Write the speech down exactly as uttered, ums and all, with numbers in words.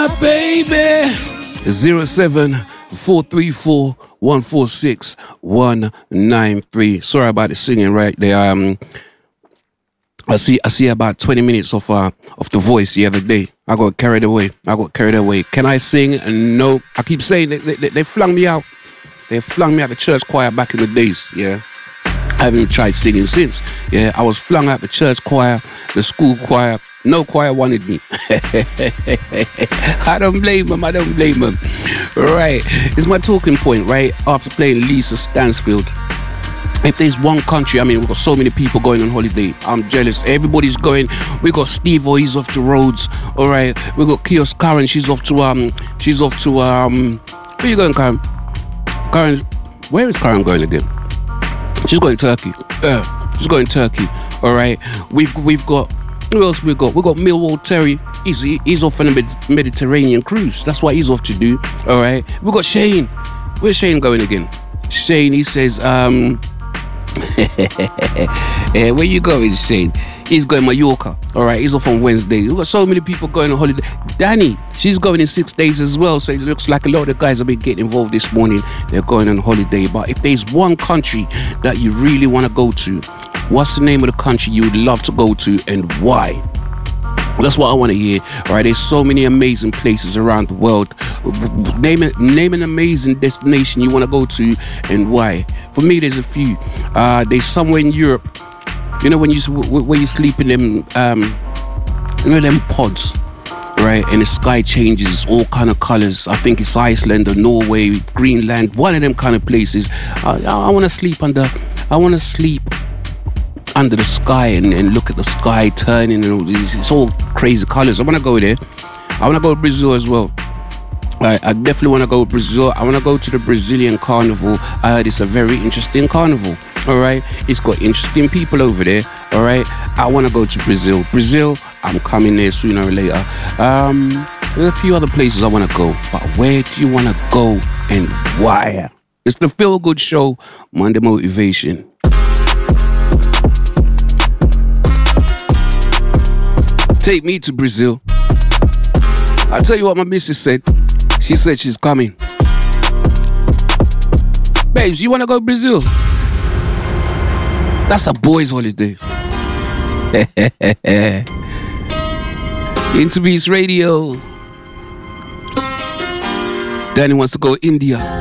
Baby, zero seven four three four one four six one nine three. Sorry about the singing right there. Um, I see, I see about twenty minutes of uh of The Voice the other day. I got carried away. I got carried away. Can I sing? No. I keep saying they, they, they flung me out. They flung me out the church choir back in the days. Yeah. I haven't tried singing since. Yeah, I was flung out the church choir, the school choir. No choir wanted me. I don't blame them. I don't blame them. Right. It's my talking point, right? After playing Lisa Stansfield. If there's one country, I mean, we've got so many people going on holiday. I'm jealous. Everybody's going. We got Steve O, he's off to Rhodes. All right. We got Kios Karen. She's off to, um, she's off to, um, where you going, Karen? Karen, where is Karen going again? She's going to Turkey. Yeah, she's going to Turkey. All right. We've we've got, who else we got? We got Millwall Terry. He's he's off on a Med- Mediterranean cruise. That's what he's off to do. All right. We got Shane. Where's Shane going again? Shane, he says, um, yeah, where you going, Shane? He's going Mallorca. All right, he's off on Wednesday. We've got so many people going on holiday. Danny, she's going in six days as well. So it looks like a lot of the guys have been getting involved this morning. They're going on holiday. But if there's one country that you really want to go to, what's the name of the country you would love to go to and why? That's what I want to hear. All right, there's so many amazing places around the world. Name it, name an amazing destination you want to go to and why. For me, there's a few. Uh, there's somewhere in Europe. You know when you when you sleep in them, um, you know them pods, right? And the sky changes, it's all kind of colors. I think it's Iceland or Norway, Greenland, one of them kind of places. I, I want to sleep under. I want to sleep under the sky and, and look at the sky turning and all these. It's all crazy colors. I want to go there. I want to go to Brazil as well. I, I definitely want to go to Brazil. I want to go to the Brazilian carnival. I heard it's a very interesting carnival. All right, it's got interesting people over there. All right, I want to go to Brazil. Brazil, I'm coming there sooner or later. Um, there's a few other places I want to go, but where do you want to go and why? It's the Feel Good Show, Monday Motivation. Take me to Brazil. I'll tell you what my missus said. She said she's coming. Babes, you want to go to Brazil? That's a boys' holiday. Into Beast Radio. Danny wants to go India.